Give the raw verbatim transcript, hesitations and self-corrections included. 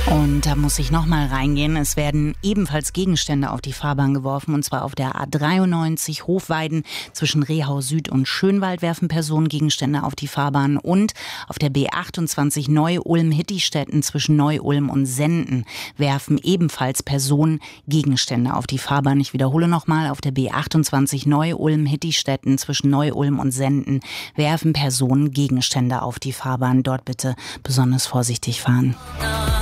Und da muss ich nochmal reingehen. Es werden ebenfalls Gegenstände auf die Fahrbahn geworfen, und zwar auf der A dreiundneunzig Hofweiden zwischen Rehau Süd und Schönwald werfen Personen Gegenstände auf die Fahrbahn, und auf der B achtundzwanzig Neu-Ulm-Hittistetten zwischen Neu-Ulm und Senden werfen ebenfalls Personen Gegenstände auf die Fahrbahn. Ich wiederhole nochmal, auf der B achtundzwanzig Neu-Ulm-Hittistetten zwischen Neu-Ulm und Senden werfen Personen Gegenstände auf die Fahrbahn. Dort bitte besonders vorsichtig fahren.